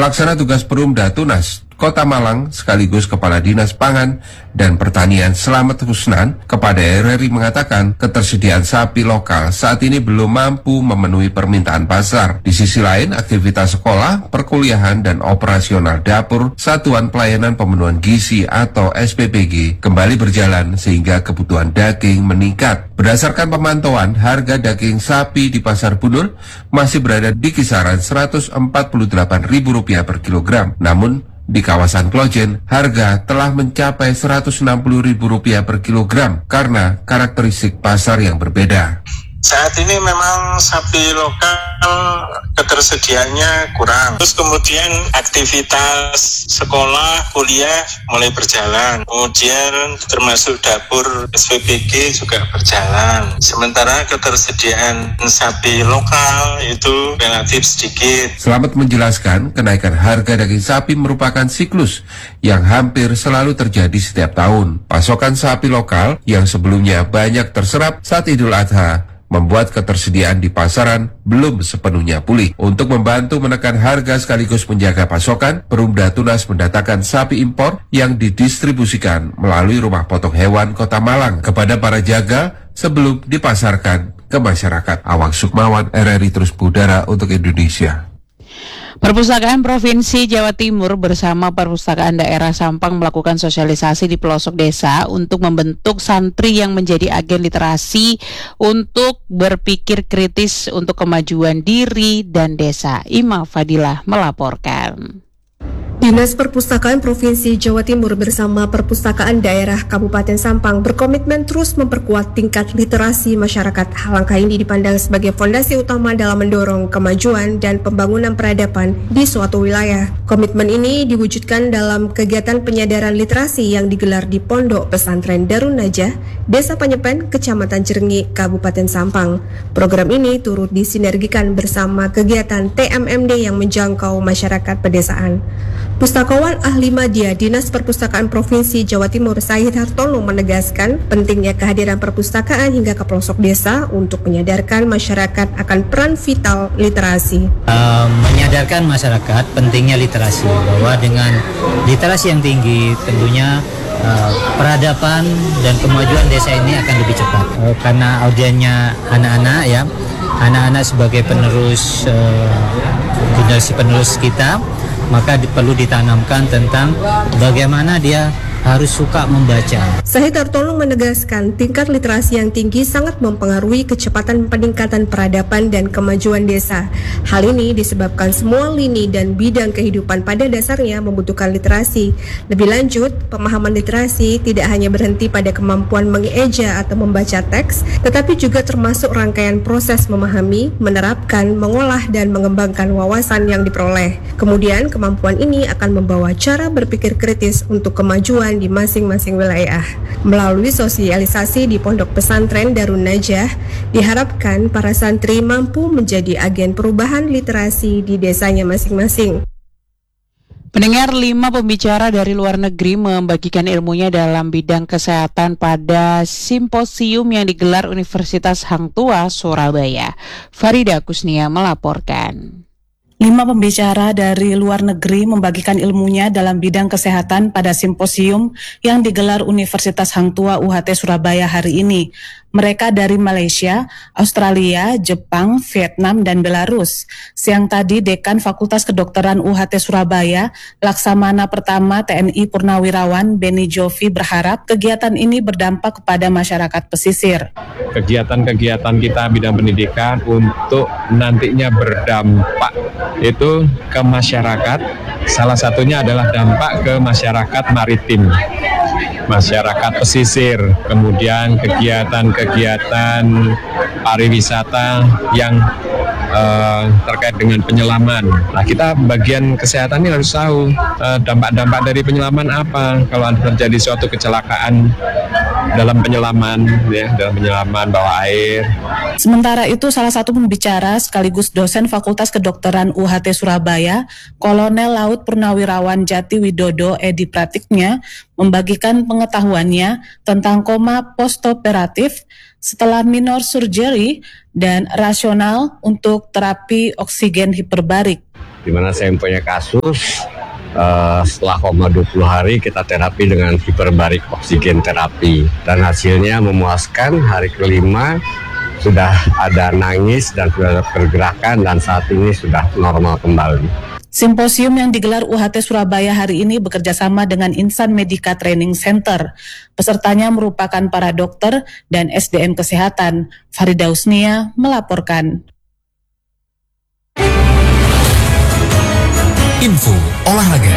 Pelaksana tugas Perumda Tunas Kota Malang sekaligus Kepala Dinas Pangan dan Pertanian Slamet Husnan kepada RRI mengatakan ketersediaan sapi lokal saat ini belum mampu memenuhi permintaan pasar. Di sisi lain, aktivitas sekolah, perkuliahan, dan operasional dapur Satuan Pelayanan Pemenuhan Gizi atau SPPG kembali berjalan sehingga kebutuhan daging meningkat. Berdasarkan pemantauan, harga daging sapi di Pasar Bunul masih berada di kisaran Rp148.000 per kilogram. Namun, di kawasan Klojen, harga telah mencapai Rp160.000 per kilogram karena karakteristik pasar yang berbeda. Saat ini memang sapi lokal ketersediaannya kurang. Terus kemudian aktivitas sekolah, kuliah mulai berjalan. Kemudian termasuk dapur SPPG juga berjalan. Sementara ketersediaan sapi lokal itu relatif sedikit. Slamet menjelaskan kenaikan harga daging sapi merupakan siklus yang hampir selalu terjadi setiap tahun. Pasokan sapi lokal yang sebelumnya banyak terserap saat Idul Adha membuat ketersediaan di pasaran belum sepenuhnya pulih. Untuk membantu menekan harga sekaligus menjaga pasokan, Perumda Tunas mendatangkan sapi impor yang didistribusikan melalui Rumah Potong Hewan Kota Malang kepada para jaga sebelum dipasarkan ke masyarakat. Awang Sukmawan, RRI Terus Budara untuk Indonesia. Perpustakaan Provinsi Jawa Timur bersama Perpustakaan Daerah Sampang melakukan sosialisasi di pelosok desa untuk membentuk santri yang menjadi agen literasi untuk berpikir kritis untuk kemajuan diri dan desa. Ima Fadilah melaporkan. Dinas Perpustakaan Provinsi Jawa Timur bersama Perpustakaan Daerah Kabupaten Sampang berkomitmen terus memperkuat tingkat literasi masyarakat. Langkah ini dipandang sebagai fondasi utama dalam mendorong kemajuan dan pembangunan peradaban di suatu wilayah. Komitmen ini diwujudkan dalam kegiatan penyadaran literasi yang digelar di Pondok Pesantren Darun Najah, Desa Panyepen, Kecamatan Jerengi, Kabupaten Sampang. Program ini turut disinergikan bersama kegiatan TMMD yang menjangkau masyarakat pedesaan. Pustakawan ahli media Dinas Perpustakaan Provinsi Jawa Timur Said Hartono menegaskan pentingnya kehadiran perpustakaan hingga ke pelosok desa untuk menyadarkan masyarakat akan peran vital literasi. Menyadarkan masyarakat pentingnya literasi, bahwa dengan literasi yang tinggi tentunya peradaban dan kemajuan desa ini akan lebih cepat. Karena audiennya anak-anak ya, anak-anak sebagai penerus generasi penerus kita, maka perlu ditanamkan tentang bagaimana dia harus suka membaca. Said Hartono menegaskan tingkat literasi yang tinggi sangat mempengaruhi kecepatan peningkatan peradaban dan kemajuan desa. Hal ini disebabkan semua lini dan bidang kehidupan pada dasarnya membutuhkan literasi. Lebih lanjut, pemahaman literasi tidak hanya berhenti pada kemampuan mengeja atau membaca teks, tetapi juga termasuk rangkaian proses memahami, menerapkan, mengolah, dan mengembangkan wawasan yang diperoleh. Kemudian, kemampuan ini akan membawa cara berpikir kritis untuk kemajuan di masing-masing wilayah. Melalui sosialisasi di Pondok Pesantren Darun Najah, diharapkan para santri mampu menjadi agen perubahan literasi di desanya masing-masing. Pendengar, 5 pembicara dari luar negeri membagikan ilmunya dalam bidang kesehatan pada simposium yang digelar Universitas Hang Tuah, Surabaya. Farida Kusnia melaporkan. 5 pembicara dari luar negeri membagikan ilmunya dalam bidang kesehatan pada simposium yang digelar Universitas Hang Tuah UHT Surabaya hari ini. Mereka dari Malaysia, Australia, Jepang, Vietnam, dan Belarus. Siang tadi, Dekan Fakultas Kedokteran UHT Surabaya, Laksamana Pertama TNI Purnawirawan Beni Jovi berharap kegiatan ini berdampak kepada masyarakat pesisir. Kegiatan-kegiatan kita bidang pendidikan untuk nantinya berdampak itu ke masyarakat. Salah satunya adalah dampak ke masyarakat maritim, masyarakat pesisir, kemudian kegiatan-kegiatan pariwisata yang terkait dengan penyelaman. Nah, kita bagian kesehatan ini harus tahu dampak-dampak dari penyelaman apa. Kalau ada terjadi suatu kecelakaan dalam penyelaman, ya, dalam penyelaman bawah air. Sementara itu, salah satu pembicara sekaligus dosen Fakultas Kedokteran UHT Surabaya, Kolonel Laut Purnawirawan Jati Widodo Edi Pratiknya, membagikan pengetahuannya tentang koma postoperatif setelah minor surgery dan rasional untuk terapi oksigen hiperbarik. di mana saya mempunyai kasus setelah koma 20 hari kita terapi dengan hiperbarik oksigen terapi dan hasilnya memuaskan. Hari kelima sudah ada nangis dan sudah ada pergerakan dan saat ini sudah normal kembali. Simposium yang digelar UHT Surabaya hari ini bekerjasama dengan Insan Medika Training Center. Pesertanya merupakan para dokter dan SDM kesehatan. Farida Usnia melaporkan. Info olahraga.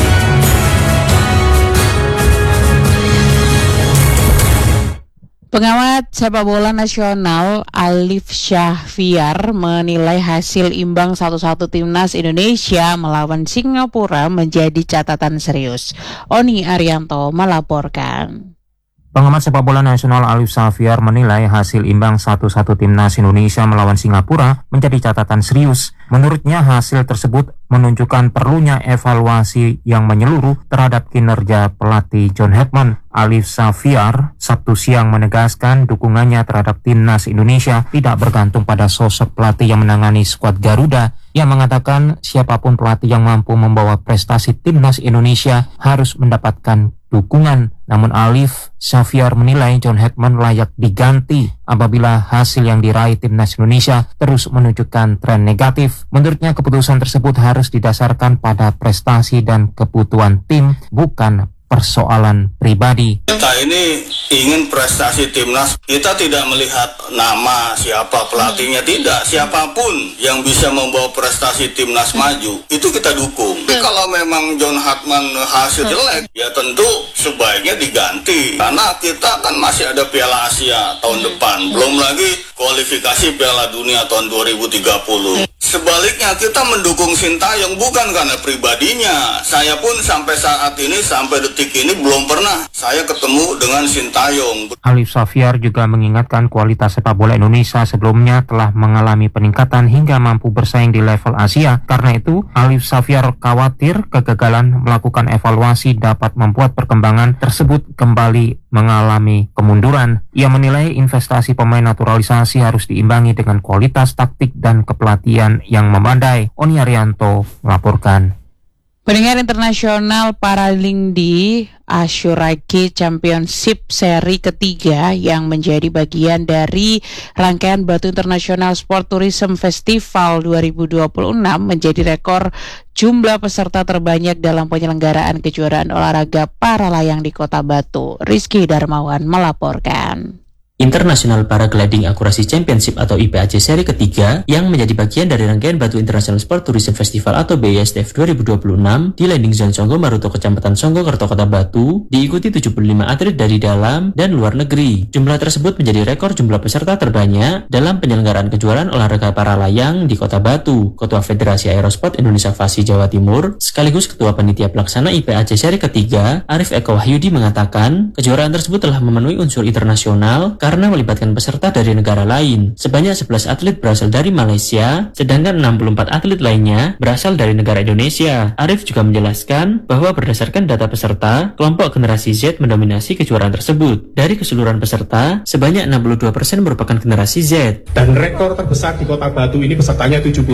Pengamat sepak bola nasional Alif Syahfiar menilai hasil imbang 1-1 timnas Indonesia melawan Singapura menjadi catatan serius. Oni Arianto melaporkan. Pengamat sepak bola nasional Alif Syahfiar menilai hasil imbang 1-1 timnas Indonesia melawan Singapura menjadi catatan serius. Menurutnya hasil tersebut menunjukkan perlunya evaluasi yang menyeluruh terhadap kinerja pelatih John Hetman. Alif Syahfiar Sabtu siang menegaskan dukungannya terhadap timnas Indonesia tidak bergantung pada sosok pelatih yang menangani skuad Garuda. Ia mengatakan siapapun pelatih yang mampu membawa prestasi timnas Indonesia harus mendapatkan dukungan. Namun Alif Syahfiar menilai John Hetman layak diganti apabila hasil yang diraih timnas Indonesia terus menunjukkan tren negatif. Menurutnya keputusan tersebut harus didasarkan pada prestasi dan kebutuhan tim, bukan persoalan pribadi. Kita ini ingin prestasi timnas, kita tidak melihat nama siapa pelatihnya, tidak. Siapapun yang bisa membawa prestasi timnas maju, itu kita dukung. Kalau memang John Hartman hasil jelek, ya tentu sebaiknya diganti. Karena kita kan masih ada Piala Asia tahun depan, belum lagi kualifikasi Piala Dunia tahun 2030. Sebaliknya kita mendukung Sintayong bukan karena pribadinya. Saya pun sampai saat ini, sampai detik ini belum pernah saya ketemu dengan Sintayong. Alif Syahfiar juga mengingatkan kualitas sepak bola Indonesia sebelumnya telah mengalami peningkatan hingga mampu bersaing di level Asia. Karena itu, Alif Syahfiar khawatir kegagalan melakukan evaluasi dapat membuat perkembangan tersebut kembali mengalami kemunduran. Ia menilai investasi pemain naturalisasi harus diimbangi dengan kualitas taktik dan kepelatihan yang memadai. Oni Arianto melaporkan. Pendengar internasional Paralingdi Ashuraki Championship seri ketiga yang menjadi bagian dari rangkaian Batu International Sport Tourism Festival 2026 menjadi rekor jumlah peserta terbanyak dalam penyelenggaraan kejuaraan olahraga para layang di Kota Batu. Rizky Darmawan melaporkan. International Paragliding Akurasi Championship atau IPAC seri ketiga yang menjadi bagian dari rangkaian Batu International Sport Tourism Festival atau BISTF 2026 di Landing Zone Songgo Maruto Kecamatan Songgo Kerto Kota Batu diikuti 75 atlet dari dalam dan luar negeri. Jumlah tersebut menjadi rekor jumlah peserta terbanyak dalam penyelenggaraan kejuaraan olahraga para layang di Kota Batu. Ketua Federasi Aerosport Indonesia Fasi Jawa Timur sekaligus Ketua Panitia Pelaksana IPAC seri ketiga Arif Eko Wahyudi mengatakan kejuaraan tersebut telah memenuhi unsur internasional karena melibatkan peserta dari negara lain. Sebanyak 11 atlet berasal dari Malaysia, sedangkan 64 atlet lainnya berasal dari negara Indonesia. Arif juga menjelaskan bahwa berdasarkan data peserta, kelompok generasi Z mendominasi kejuaraan tersebut. Dari keseluruhan peserta, sebanyak 62% merupakan generasi Z. Dan rekor terbesar di Kota Batu ini pesertanya 75.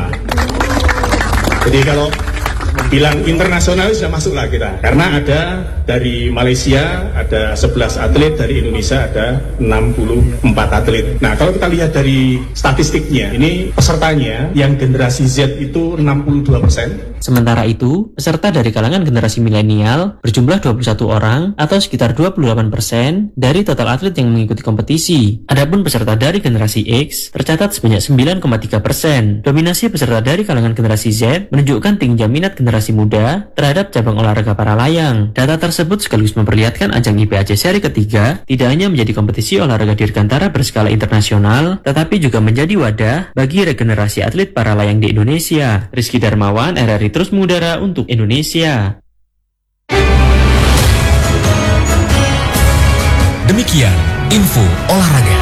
Jadi kalau bilang internasional sudah masuk lah kita, karena ada dari Malaysia ada 11 atlet, dari Indonesia ada 64 atlet. Nah kalau kita lihat dari statistiknya, ini pesertanya yang generasi Z itu 62%. Sementara itu, peserta dari kalangan generasi milenial berjumlah 21 orang atau sekitar 28% dari total atlet yang mengikuti kompetisi. Adapun peserta dari generasi X tercatat sebanyak 9,3%. Dominasi peserta dari kalangan generasi Z menunjukkan tingginya minat generasi muda terhadap cabang olahraga para layang. Data tersebut sekaligus memperlihatkan ajang IPAC seri ketiga tidak hanya menjadi kompetisi olahraga dirgantara berskala internasional, tetapi juga menjadi wadah bagi regenerasi atlet para layang di Indonesia. Rizky Darmawan, RRI terus mengudara untuk Indonesia. Demikian info olahraga.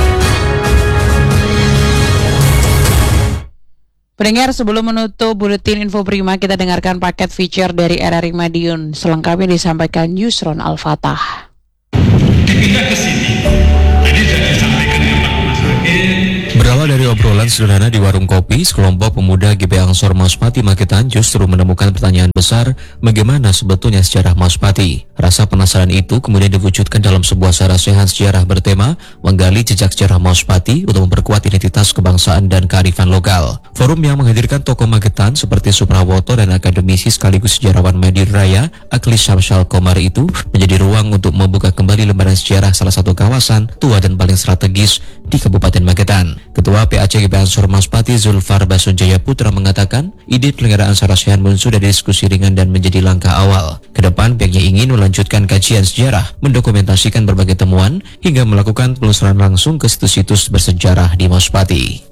Pendengar, sebelum menutup buletin info prima, kita dengarkan paket feature dari RRI Madiun. Selengkapnya disampaikan Yusron Al-Fatah. Dipindah ke sini, tadi sudah disampaikan ke Pak Mas Akil. Berawal dari obrolan sederhana di warung kopi, sekelompok pemuda GB Ansor Maspati Magetan justru menemukan pertanyaan besar, bagaimana sebetulnya sejarah Maspati. Rasa penasaran itu kemudian diwujudkan dalam sebuah sarasehan sejarah bertema menggali jejak sejarah Maspati untuk memperkuat identitas kebangsaan dan kearifan lokal. Forum yang menghadirkan tokoh Magetan seperti Suprawoto dan akademisi sekaligus sejarawan Madiun Raya Aklis Syamsyal Komar itu menjadi ruang untuk membuka kembali lembaran sejarah salah satu kawasan tua dan paling strategis di Kabupaten Magetan. Ketua PAC GB Ansor Maspati Zulfar Basunjaya Putra mengatakan, ide penyelenggaraan sarasehan muncul dari diskusi ringan dan menjadi langkah awal. Kedepan pihaknya ingin melanjutkan kajian sejarah, mendokumentasikan berbagai temuan, hingga melakukan penelusuran langsung ke situs-situs bersejarah di Maspati.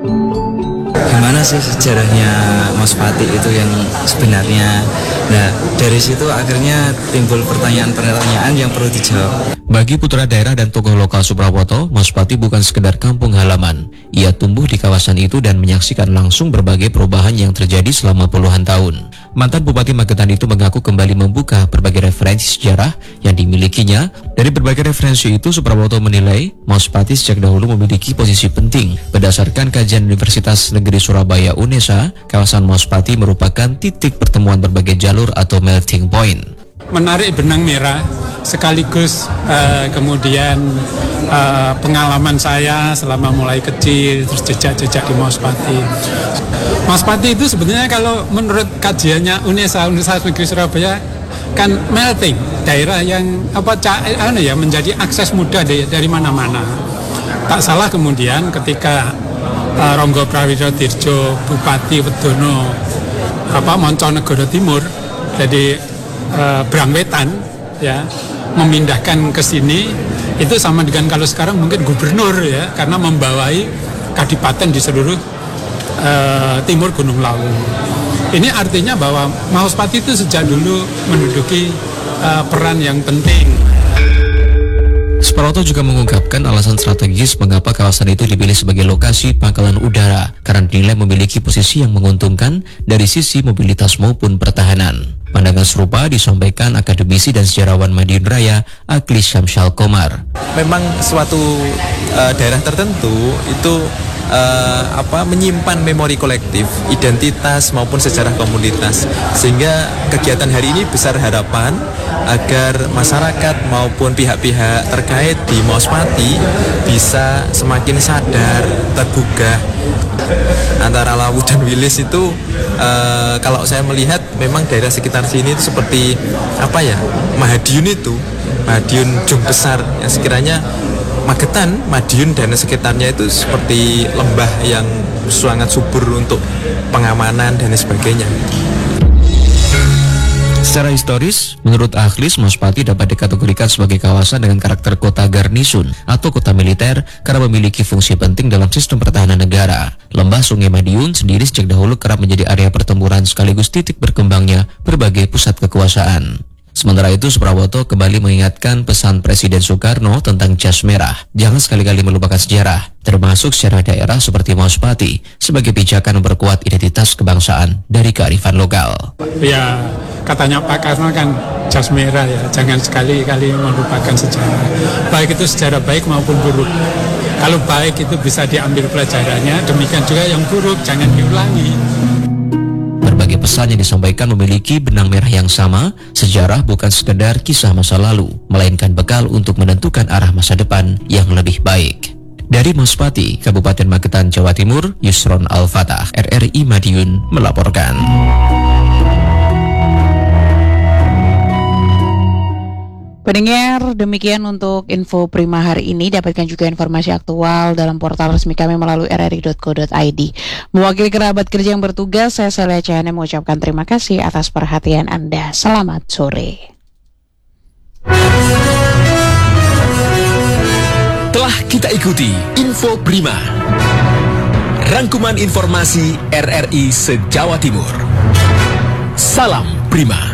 Gimana sih sejarahnya Maspati itu yang sebenarnya? Nah, dari situ akhirnya timbul pertanyaan-pertanyaan yang perlu dijawab. Bagi putra daerah dan tokoh lokal Suprawoto, Maspati bukan sekedar kampung halaman. Ia tumbuh di kawasan itu dan menyaksikan langsung berbagai perubahan yang terjadi selama puluhan tahun. Mantan Bupati Magetan itu mengaku kembali membuka berbagai referensi sejarah yang dimilikinya. Dari berbagai referensi itu, Suprawoto menilai Maspati sejak dahulu memiliki posisi penting. Berdasarkan kajian Universitas Negeri Surabaya UNESA, kawasan Maspati merupakan titik pertemuan berbagai jalur atau melting point. Menarik benang merah sekaligus kemudian pengalaman saya selama mulai kecil, terus jejak-jejak di Maspati. Maspati itu sebenarnya kalau menurut kajiannya Universitas Negeri Surabaya kan melting, daerah yang menjadi akses mudah dari mana-mana. Tak salah kemudian ketika Ronggo Prawirodirjo Bupati Wedono Monconegoro Timur jadi Brangwetan ya memindahkan ke sini, itu sama dengan kalau sekarang mungkin gubernur ya, karena membawahi kadipaten di seluruh timur Gunung Lawu. Ini artinya bahwa Maspati itu sejak dulu menduduki peran yang penting. Suprawoto juga mengungkapkan alasan strategis mengapa kawasan itu dipilih sebagai lokasi pangkalan udara, karena dinilai memiliki posisi yang menguntungkan dari sisi mobilitas maupun pertahanan. Pandangan serupa disampaikan akademisi dan sejarawan Madiun Raya Aklis Syamsyal Komar. Memang suatu daerah tertentu itu menyimpan memori kolektif, identitas maupun sejarah komunitas, sehingga kegiatan hari ini besar harapan agar masyarakat maupun pihak-pihak terkait di Maspati bisa semakin sadar, tergugah. Antara Lawu dan Wilis itu kalau saya melihat memang daerah sekitar sini itu seperti Madiun itu, Madiun Jung Besar yang sekiranya Magetan, Madiun dan sekitarnya itu seperti lembah yang sangat subur untuk pengamanan dan sebagainya. Secara historis, menurut Aklis, Maspati dapat dikategorikan sebagai kawasan dengan karakter kota garnisun atau kota militer karena memiliki fungsi penting dalam sistem pertahanan negara. Lembah Sungai Madiun sendiri sejak dahulu kerap menjadi area pertempuran sekaligus titik berkembangnya berbagai pusat kekuasaan. Sementara itu, Suprawoto kembali mengingatkan pesan Presiden Soekarno tentang jas merah. Jangan sekali-kali melupakan sejarah, termasuk sejarah daerah seperti Maspati, sebagai pijakan memperkuat identitas kebangsaan dari kearifan lokal. Ya, katanya Pak Karno kan jas merah ya, jangan sekali-kali melupakan sejarah. Baik itu sejarah baik maupun buruk. Kalau baik itu bisa diambil pelajarannya, demikian juga yang buruk jangan diulangi. Berbagai pesan yang disampaikan memiliki benang merah yang sama. Sejarah bukan sekedar kisah masa lalu, melainkan bekal untuk menentukan arah masa depan yang lebih baik. Dari Maspati, Kabupaten Magetan, Jawa Timur, Yusron Al-Fatah, RRI Madiun melaporkan. Pendengar, demikian untuk info Prima hari ini. Dapatkan juga informasi aktual dalam portal resmi kami melalui rri.co.id. Mewakili kerabat kerja yang bertugas, saya Celia Cahaya mengucapkan terima kasih atas perhatian Anda. Selamat sore. Telah kita ikuti Info Prima, rangkuman informasi RRI se-Jawa Timur. Salam Prima.